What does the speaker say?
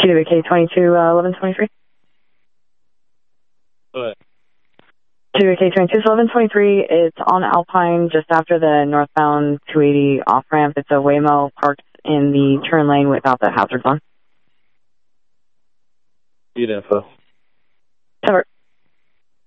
2AK22 1123. Go ahead. 2AK22 1123. It's on Alpine just after the northbound 280 off ramp. It's a Waymo parked in the turn lane without the hazards on. Good info. Cover.